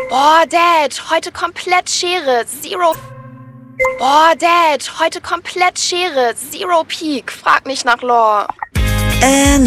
Boah, Dad, heute komplett Schere, Zero. Boah, Dad, heute komplett Schere, Zero Peak. Frag nicht nach Lore.